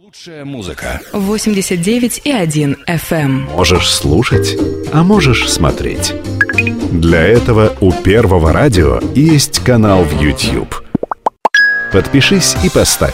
Лучшая музыка. 89,1 FM. Можешь слушать, а можешь смотреть. Для этого у Первого радио есть канал в YouTube. Подпишись и поставь